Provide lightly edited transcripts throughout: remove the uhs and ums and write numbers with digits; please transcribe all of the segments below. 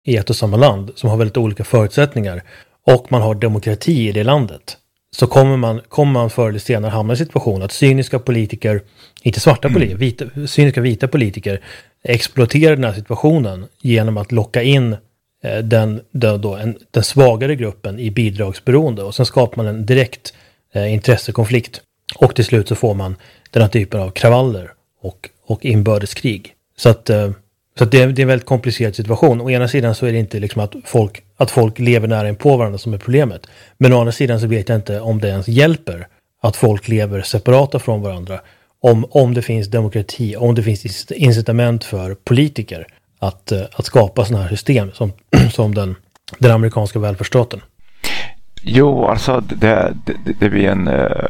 i ett och samma land som har väldigt olika förutsättningar och man har demokrati i det landet, så kommer man förr eller senare hamna i situation att cyniska politiker, inte svarta politiker, cyniska vita politiker exploaterar den här situationen genom att locka in den svagare gruppen i bidragsberoende, och sen skapar man en direkt intressekonflikt, och till slut så får man den här typen av kravaller och inbördeskrig. Så att det är en väldigt komplicerad situation. Å ena sidan så är det inte liksom att folk lever nära in på varandra som är problemet. Men å andra sidan så vet jag inte om det ens hjälper att folk lever separata från varandra. Om det finns demokrati, om det finns incitament för politiker att skapa sådana här system som den amerikanska välfärdsstaten. Jo, alltså det blir en...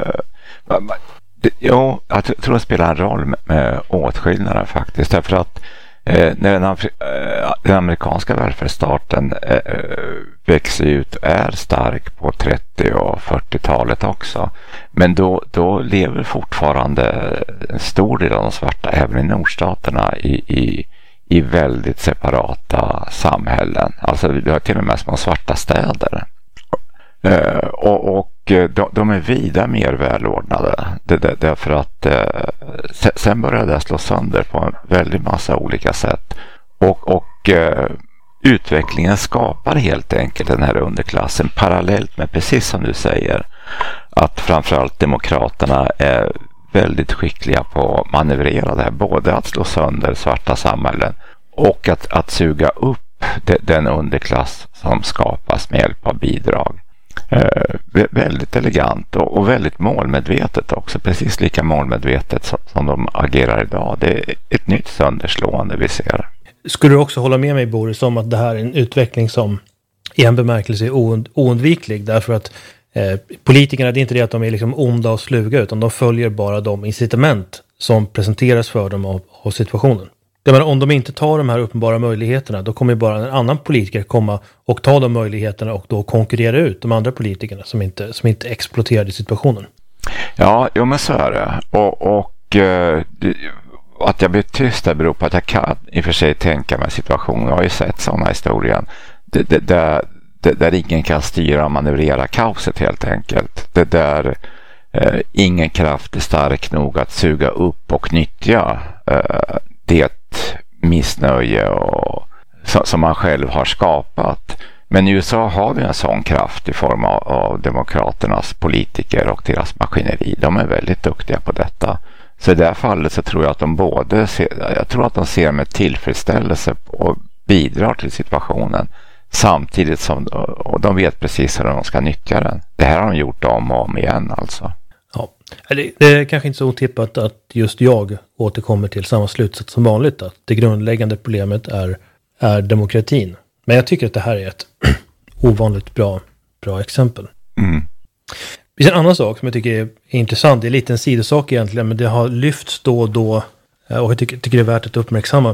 jag tror det spelar en roll med åtskillnader faktiskt. Därför att när den amerikanska välfärdsstaten växer ut och är stark på 30- och 40-talet också. Men då lever fortfarande en stor del av de svarta även i nordstaterna i väldigt separata samhällen. Alltså vi har till och med små svarta städer. Och de är vida mer välordnade. Därför att sen började det slå sönder på en väldigt massa olika sätt. Och utvecklingen skapar helt enkelt den här underklassen parallellt med, precis som du säger, att framförallt demokraterna är väldigt skickliga på att manövrera det här. Både att slå sönder svarta samhällen och att suga upp den underklass som skapas med hjälp av bidrag. Väldigt elegant och väldigt målmedvetet också, precis lika målmedvetet som de agerar idag. Det är ett nytt sönderslående vi ser. Skulle du också hålla med mig, Boris, om att det här är en utveckling som i en bemärkelse är oundviklig, därför att politikerna, det är inte det att de är liksom onda och sluga, utan de följer bara de incitament som presenteras för dem av situationen. Det menar, om de inte tar de här uppenbara möjligheterna, då kommer bara en annan politiker komma och ta de möjligheterna och då konkurrera ut de andra politikerna som inte exploaterade situationen. Ja, jo, men så är det. Och att jag blir tyst där beror på att jag kan i och för sig tänka mig situationen. Jag har ju sett sådana historier där ingen kan styra och manövrera kaoset helt enkelt. Det där ingen kraft är stark nog att suga upp och nyttja det missnöje som man själv har skapat. Men i USA har vi en sån kraft i form av demokraternas politiker och deras maskineri. De är väldigt duktiga på detta. Så i det här fallet så tror jag att de ser med tillfredsställelse och bidrar till situationen samtidigt som och de vet precis hur de ska nyttja den. Det här har de gjort om och om igen alltså. Ja, det är kanske inte så otippat att just jag återkommer till samma slutsats som vanligt, att det grundläggande problemet är demokratin. Men jag tycker att det här är ett ovanligt bra exempel. Mm. Det finns en annan sak som jag tycker är intressant. Det är lite en sidosak egentligen, men det har lyfts då och då, och jag tycker det är värt att uppmärksamma.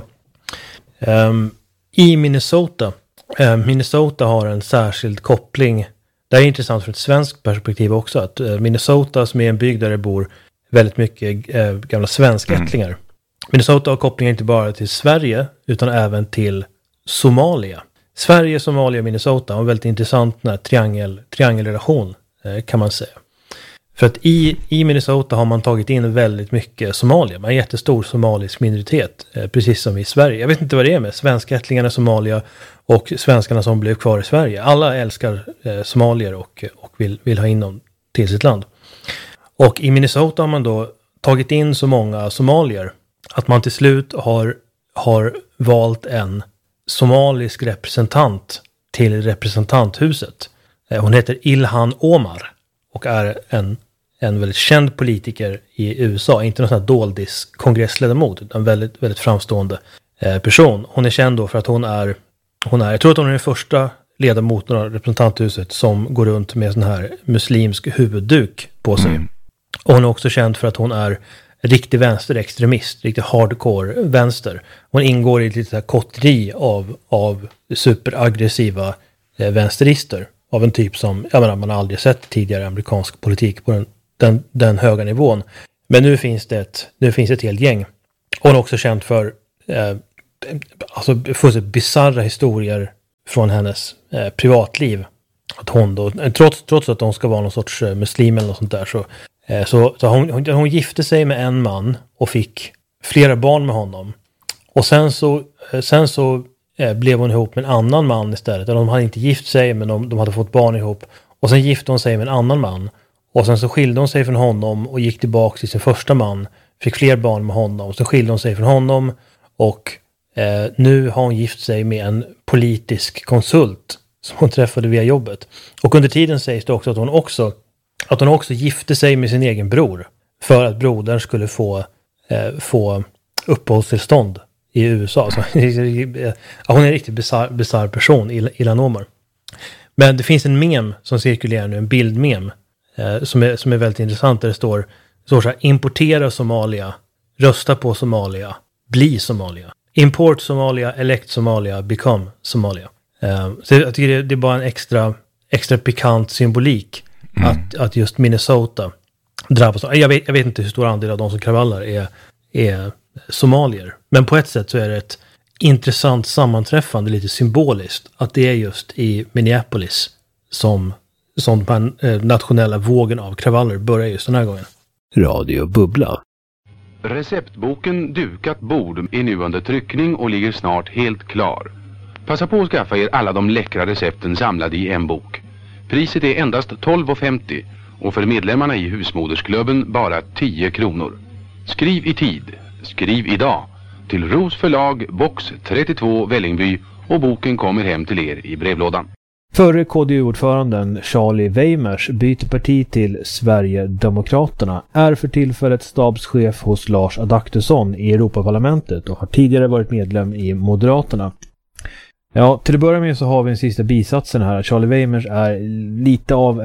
I Minnesota har en särskild koppling. Det är intressant från ett svenskt perspektiv också, att Minnesota, som är en bygd där det bor väldigt mycket gamla svenskättlingar. Minnesota har kopplingar inte bara till Sverige utan även till Somalia. Sverige, Somalia och Minnesota har en väldigt intressant triangelrelation, kan man säga. För att i Minnesota har man tagit in väldigt mycket somalier. Man är en jättestor somalisk minoritet, precis som i Sverige. Jag vet inte vad det är med svenskättlingarna i Somalia och svenskarna som blev kvar i Sverige. Alla älskar somalier och vill ha in dem till sitt land. Och i Minnesota har man då tagit in så många somalier att man till slut har valt en somalisk representant till representanthuset. Hon heter Ilhan Omar och är en väldigt känd politiker i USA. Inte någon sån här doldis kongressledamot, utan en väldigt, väldigt framstående person. Hon är känd då för att hon är, jag tror att hon är den första ledamoten av representanthuset som går runt med sån här muslimsk huvudduk på sig. Och hon är också känd för att hon är riktig vänsterextremist, riktigt hardcore vänster. Hon ingår i ett litet kotteri av superaggressiva vänsterister av en typ som man har aldrig sett tidigare amerikansk politik på den höga nivån. Men nu finns det ett helt gäng. Och hon är också känd för fullständigt bizarra historier från hennes privatliv. Att hon då, trots att hon ska vara någon sorts muslim eller något sånt där, så hon gifte sig med en man och fick flera barn med honom. Och sen så blev hon ihop med en annan man istället. De hade inte gift sig, men de hade fått barn ihop. Och sen gifte hon sig med en annan man. Och sen så skilde hon sig från honom och gick tillbaka till sin första man. Fick fler barn med honom. Och så skilde hon sig från honom. Och nu har hon gift sig med en politisk konsult som hon träffade via jobbet. Och under tiden sägs det också att hon också gifte sig med sin egen bror. För att brodern skulle få uppehållstillstånd i USA. Så, hon är en riktigt bizarr person, Ilhan Omar. Men det finns en mem som cirkulerar nu, en bildmem, som är väldigt intressant, där det står så här: importera Somalia, rösta på Somalia, bli Somalia. Import Somalia, elect Somalia, become Somalia. Så jag tycker det är bara en extra pikant symbolik att just Minnesota drabbas. Jag vet inte hur stor andel av de som kravallar är somalier. Men på ett sätt så är det ett intressant sammanträffande, lite symboliskt, att det är just i Minneapolis som den nationella vågen av kravaller börjar just den här gången. Radio Bubbla. Receptboken Dukat bord är nu under tryckning och ligger snart helt klar. Passa på att skaffa er alla de läckra recepten samlade i en bok. Priset är endast 12,50 och för medlemmarna i husmodersklubben bara 10 kronor. Skriv i tid, skriv idag till Ros förlag, box 32 Vällingby, och boken kommer hem till er i brevlådan. Förre KDU-ordföranden Charlie Weimers byter parti till Sverigedemokraterna, är för tillfället stabschef hos Lars Adaktusson i Europaparlamentet och har tidigare varit medlem i Moderaterna. Ja, till att börja med så har vi den sista bisatsen här. Charlie Weimers är lite av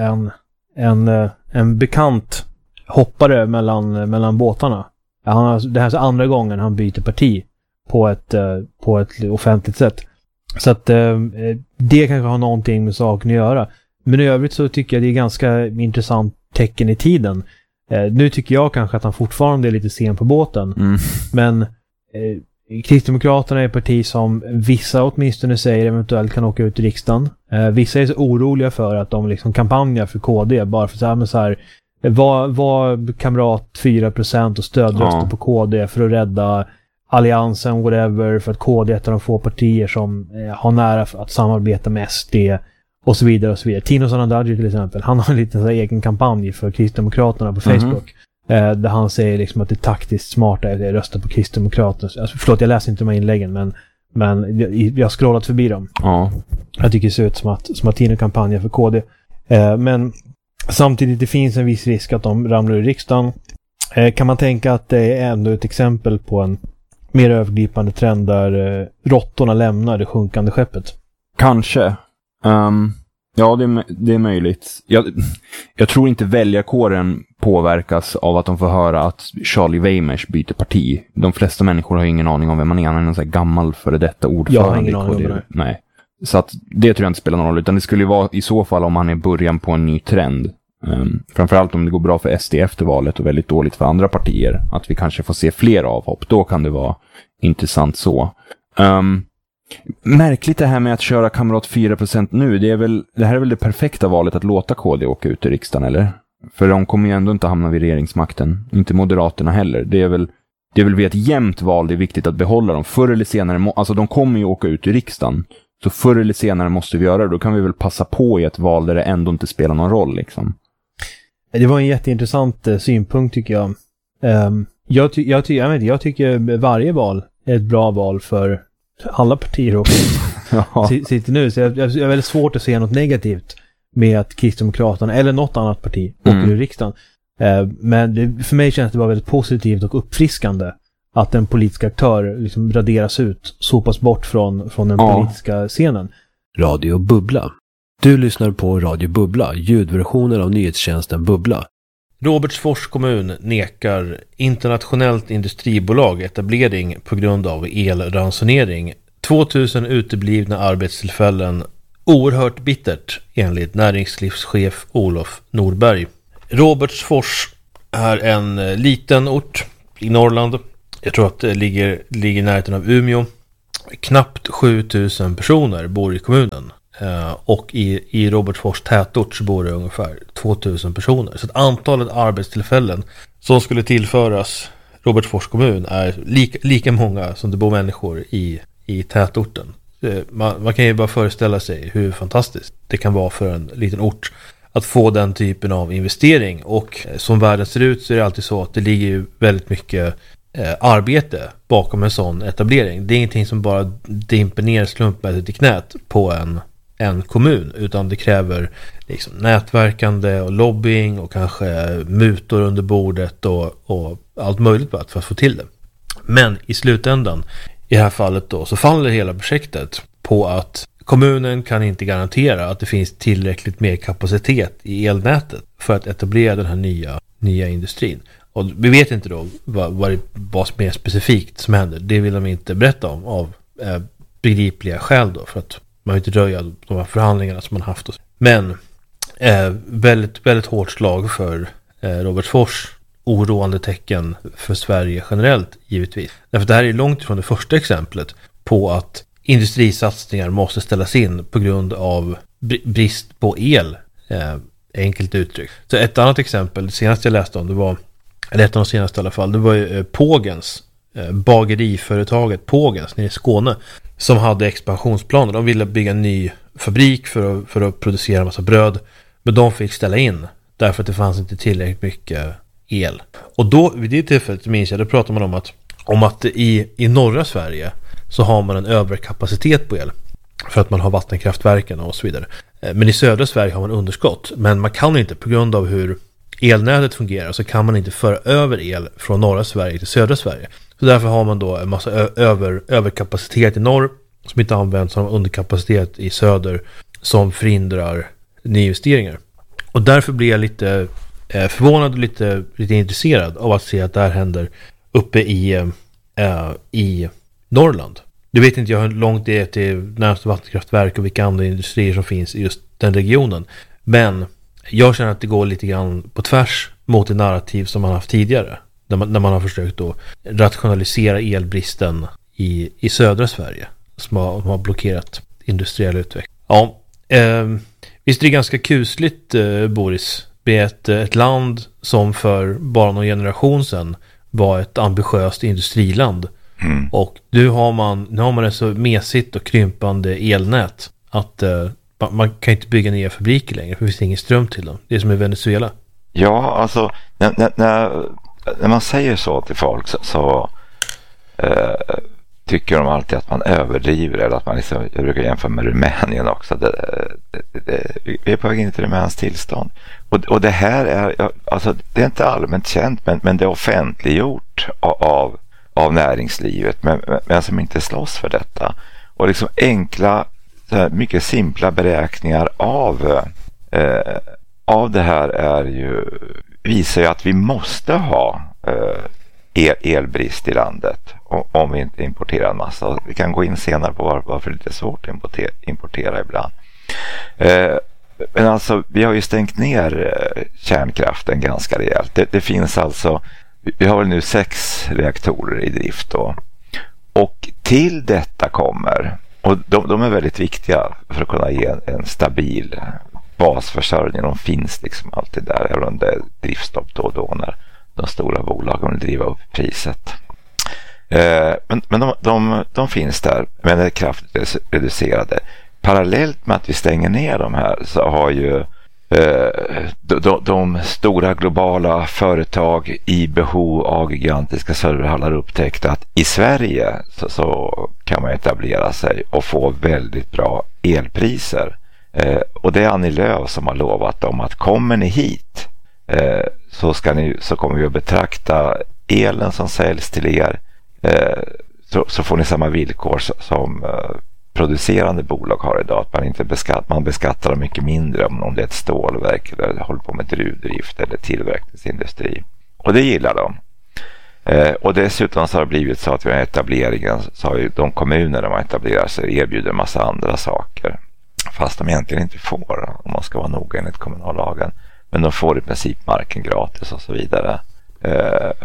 en bekant hoppare mellan båtarna. Det här är andra gången han byter parti på ett offentligt sätt. Så att det kanske har någonting med saken att göra. Men i övrigt så tycker jag det är ganska intressant tecken i tiden. Nu tycker jag kanske att han fortfarande är lite sen på båten. Men Kristdemokraterna är ett parti som vissa åtminstone säger eventuellt kan åka ut i riksdagen. Vissa är så oroliga för att de liksom kampanjar för KD bara för så här var kamrat 4% och stödröster på KD för att rädda alliansen, whatever, för att KD är ett av de få partier som har nära att samarbeta med SD och så vidare och så vidare. Tino Sanandaji till exempel, han har en liten egen kampanj för Kristdemokraterna på Facebook. Där han säger liksom att det är taktiskt smart att rösta på Kristdemokraterna. Alltså, förlåt, jag läser inte de här inläggen, men jag har scrollat förbi dem. Jag tycker det ser ut som att Tino kampanjar för KD. Men samtidigt det finns en viss risk att de ramlar ur riksdagen. Kan man tänka att det är ändå ett exempel på en mer övergripande trend där råttorna lämnar det sjunkande skeppet? Kanske. Ja, det är möjligt. Jag tror inte väljarkåren påverkas av att de får höra att Charlie Weimers byter parti. De flesta människor har ingen aning om vem man är. Han är en sån här gammal före detta ordförande. Jag har ingen aning om det. Nej. Så att det tror jag inte spelar någon roll. Utan det skulle ju vara i så fall om han är början på en ny trend. Framförallt om det går bra för SD efter valet och väldigt dåligt för andra partier. Att vi kanske får se fler avhopp. Då kan det vara intressant så. Märkligt det här med att köra kamrat 4% nu. Det här är väl det perfekta valet att låta KD åka ut i riksdagen, eller? För de kommer ju ändå inte hamna vid regeringsmakten. Inte Moderaterna heller. Det är väl vid ett jämnt val det är viktigt att behålla dem. Förr eller senare, alltså de kommer ju åka ut i riksdagen. Så förr eller senare måste vi göra det. Då kan vi väl passa på i ett val där det ändå inte spelar någon roll liksom. Det var en jätteintressant synpunkt tycker jag. Jag tycker varje val är ett bra val för alla partier och sitter nu. Så jag är väldigt svårt att se något negativt med att Kristdemokraterna eller något annat parti åker i riksdagen. Men för mig känns det bara väldigt positivt och uppfriskande att en politisk aktör liksom raderas ut, sopas bort från den politiska scenen. Radio Bubbla. Du lyssnar på Radio Bubbla, ljudversionen av nyhetstjänsten Bubbla. Robertsfors kommun nekar internationellt industribolag etablering på grund av elransonering. 2000 uteblivna arbetstillfällen. Oerhört bittert enligt näringslivschef Olof Norberg. Robertsfors är en liten ort i Norrland. Jag tror att det ligger i närheten av Umeå. knappt 7000 personer bor i kommunen. Och i Robertsfors tätort så bor det ungefär 2000 personer. Så att antalet arbetstillfällen som skulle tillföras Robertsfors kommun är lika många som det bor människor i tätorten. Man kan ju bara föreställa sig hur fantastiskt det kan vara för en liten ort att få den typen av investering. Och som världen ser ut så är det alltid så att det ligger ju väldigt mycket arbete bakom en sån etablering. Det är ingenting som bara dimper ner slumpmässigt i knät på en kommun, utan det kräver liksom nätverkande och lobbying och kanske mutor under bordet och allt möjligt bara för att få till det. Men i slutändan, i det här fallet då, så faller hela projektet på att kommunen kan inte garantera att det finns tillräckligt med kapacitet i elnätet för att etablera den här nya industrin. Och vi vet inte då vad som är specifikt som händer. Det vill de inte berätta om av begripliga skäl då, för att man inte röja de här förhandlingarna som man haft. Men väldigt, väldigt hårt slag för Robertsfors, oroande tecken för Sverige generellt givetvis. Därför det här är långt ifrån det första exemplet på att industrisatsningar måste ställas in på grund av brist på el, enkelt uttryckt. Så ett annat exempel, det senaste jag läste om, det var, eller ett av de senaste i alla fall, det var ju Pågens, bageriföretaget Pågens nere i Skåne, som hade expansionsplaner. De ville bygga en ny fabrik för att producera en massa bröd, men de fick ställa in därför att det fanns inte tillräckligt mycket el. Och då, vid det tillfället minns jag, då pratade man om att i norra Sverige så har man en överkapacitet på el för att man har vattenkraftverken och så vidare. Men i södra Sverige har man underskott, men man kan inte, på grund av hur elnätet fungerar, så kan man inte föra över el från norra Sverige till södra Sverige. Så därför har man då en massa överkapacitet i norr som inte används, som underkapacitet i söder som förhindrar nyinvesteringar. Och därför blir jag lite förvånad och lite intresserad av att se att det här händer uppe i Norrland. Du vet inte jag hur långt det är till närmaste vattenkraftverk och vilka andra industrier som finns i just den regionen. Men jag känner att det går lite grann på tvärs mot det narrativ som man haft tidigare. När man har försökt att rationalisera elbristen i södra Sverige som har blockerat industriell utveckling. Ja, visst är det ganska kusligt, Boris, med ett land som för bara någon generation sedan var ett ambitiöst industriland. Mm. Och nu har man ett så mesigt och krympande elnät att man kan inte bygga nya fabriker längre, för det finns ingen ström till dem. Det är som i Venezuela. Ja, alltså när man säger så till folk så tycker de alltid att man överdriver, eller att man liksom, jag brukar jämföra med Rumänien också. Vi är på väg in till Rumäns tillstånd. Och det här är, alltså det är inte allmänt känt, men det är offentliggjort av näringslivet, men som inte slåss för detta. Och liksom enkla, mycket simpla beräkningar av det här visar ju att vi måste ha elbrist i landet om vi inte importerar en massa. Vi kan gå in senare på varför det är svårt att importera ibland. Men alltså, vi har ju stängt ner kärnkraften ganska rejält. Det finns alltså, vi har väl nu 6 reaktorer i drift då. Och till detta kommer, och de är väldigt viktiga för att kunna ge en stabil basförsörjning. De finns liksom alltid där, även om det är driftstopp då när de stora bolagen vill driva upp priset. Men de finns där, men är kraftigt reducerade. Parallellt med att vi stänger ner de här så har ju de stora globala företag i behov av gigantiska serverhallar upptäckt att i Sverige så kan man etablera sig och få väldigt bra elpriser. Och det är Annie Lööf som har lovat dem att kommer ni hit så kommer vi att betrakta elen som säljs till er, så får ni samma villkor som producerande bolag har idag, att man beskattar dem mycket mindre om det är ett stålverk eller håller på med gruvdrift eller tillverkningsindustri. Och det gillar de. Och dessutom så har det blivit så att vi har etableringen, så har ju de kommuner där man etablerar sig erbjuder en massa andra saker, fast de egentligen inte får, om man ska vara noga enligt kommunallagen. Men de får i princip marken gratis och så vidare.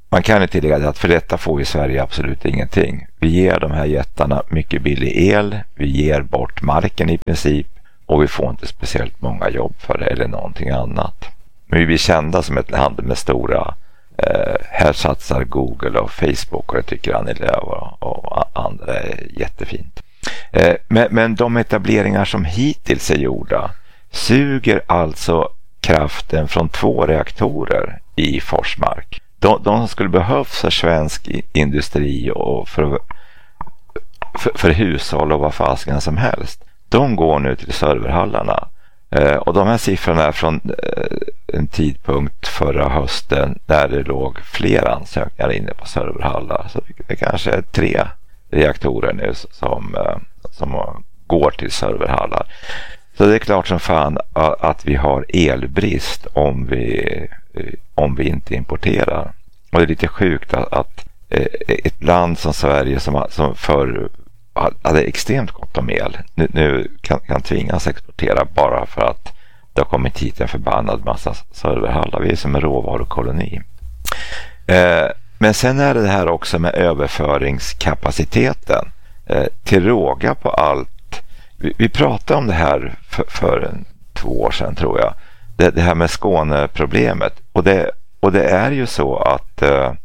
Man kan ju tillägga att för detta får ju Sverige absolut ingenting. Vi ger de här jättarna mycket billig el, vi ger bort marken i princip och vi får inte speciellt många jobb för det eller någonting annat. Men vi blir kända som ett land med stora, här satsar Google och Facebook och det tycker Annie Lööf och andra är jättefint. Men de etableringar som hittills är gjorda suger alltså kraften från 2 reaktorer i Forsmark. De skulle behövas för svensk industri och för hushåll och vad fasken som helst. De går nu till serverhallarna. Och de här siffrorna är från en tidpunkt förra hösten där det låg fler ansökningar inne på serverhallar. Så det kanske är 3 reaktorer nu som går till serverhallar. Så det är klart som fan att vi har elbrist om vi inte importerar. Och det är lite sjukt att ett land som Sverige som förr hade extremt gott om el nu kan tvingas exportera bara för att det har kommit hit en förbannad massa serverhallar. Vi är som en råvarukoloni. Men sen är det här också med överföringskapaciteten. Till råga på allt. Vi pratade om det här för 2 år sedan tror jag. Det här med Skåneproblemet. Och det är ju så att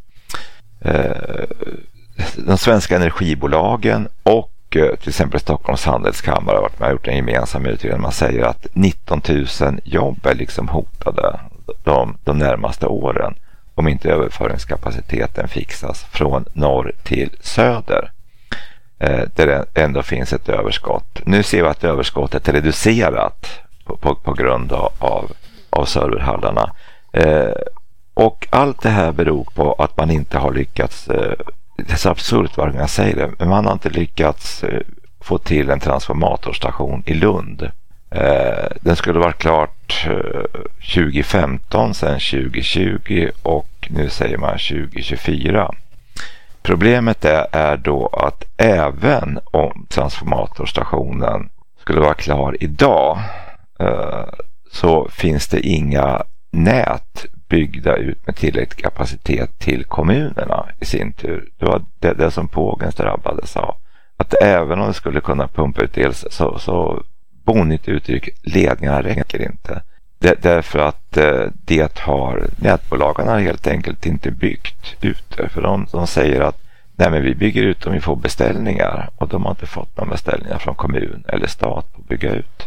de svenska energibolagen och till exempel Stockholms handelskammare har varit med och gjort en gemensam utredning. Man säger att 19 000 jobb är liksom hotade de närmaste åren om inte överföringskapaciteten fixas från norr till söder. Där det ändå finns ett överskott. Nu ser vi att överskottet är reducerat på grund av serverhallarna. Och allt det här beror på att man inte har lyckats, det är så absurt vad jag säger det, men man har inte lyckats få till en transformatorstation i Lund. Den skulle varit klart 2015, sen 2020 och nu säger man 2024. Problemet är då att även om transformatorstationen skulle vara klar idag så finns det inga nät byggda ut med tillräcklig kapacitet till kommunerna i sin tur. Det var det som Pågens drabbades av. Att även om det skulle kunna pumpa ut el så bonigt uttryck, ledningarna räcker inte. Därför att nätbolagen har helt enkelt inte byggt ut det. För de säger att nej, men vi bygger ut om vi får beställningar och de har inte fått några beställningar från kommun eller stat på att bygga ut.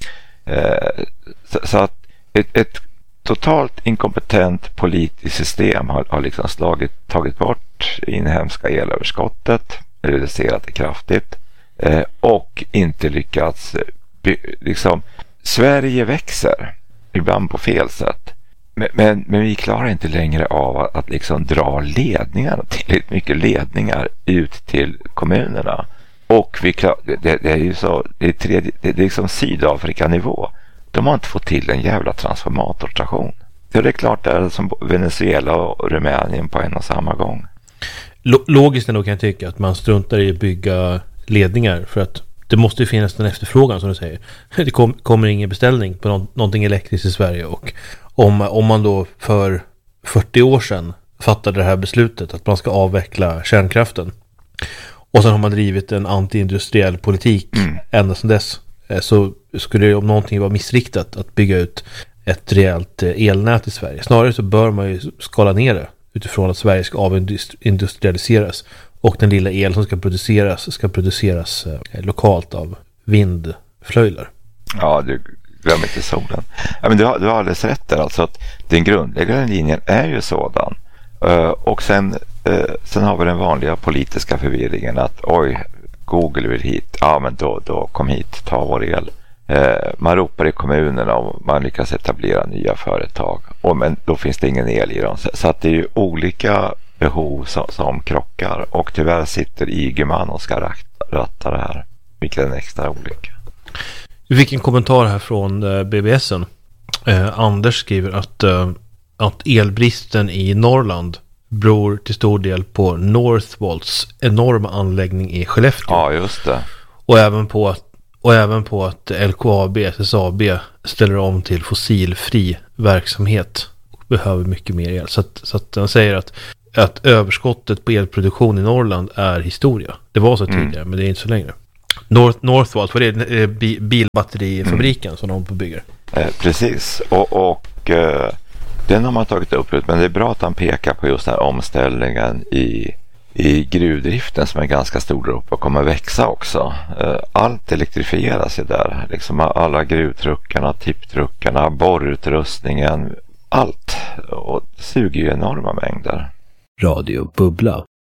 Så att ett totalt inkompetent politiskt system har liksom tagit bort inhemska elöverskottet, reducerat det kraftigt och inte lyckats liksom, Sverige växer ibland på fel sätt men vi klarar inte längre av att liksom dra ledningar, tillräckligt mycket ledningar ut till kommunerna och det är ju så det är liksom Sydafrika-nivå. De har inte fått till en jävla transformatorstation. Så det är klart det är som Venezuela och Rumänien på en och samma gång. Logiskt ändå kan jag tycka att man struntar i att bygga ledningar för att det måste ju finnas en efterfrågan som du säger. Det kommer ingen beställning på någonting elektriskt i Sverige och om man då för 40 år sedan fattade det här beslutet att man ska avveckla kärnkraften och sen har man drivit en anti-industriell politik ända sedan dess så skulle det om någonting vara missriktat att bygga ut ett rejält elnät i Sverige. Snarare så bör man ju skala ner det utifrån att Sverige ska avindustrialiseras och den lilla el som ska produceras lokalt av vindflöjlar. Ja, du glömmer inte solen. Ja, men du har alldeles rätt där. Alltså att den grundläggande linjen är ju sådan. Och sen har vi den vanliga politiska förvirringen att oj, Google vill hit. Ja, men då kom hit, ta vår el. Man ropar i kommunerna och man lyckas etablera nya företag. Men då finns det ingen el i dem. Så att det är ju olika behov som krockar. Och tyvärr sitter Ygeman och ska ratta det här. Vilket är en extra olycka. Vi fick en kommentar här från BBSen. Anders skriver att elbristen i Norrland beror till stor del på Northvolts enorma anläggning i Skellefteå. Ja, just det. Och även på att LKAB, SSAB ställer om till fossilfri verksamhet och behöver mycket mer el. Så att den säger att att överskottet på elproduktion i Norrland är historia. Det var så tidigare, men det är inte så längre. Northvolt, vad är det? Bilbatterifabriken som de bygger. Precis, och den har man tagit upp, men det är bra att han pekar på just den här omställningen i gruvdriften som är ganska stor upp och kommer växa också. Allt elektrifieras ju där. Liksom alla gruvtruckarna, tipptruckarna, borrutrustningen, allt. Och det suger ju enorma mängder. Radio Bubbla.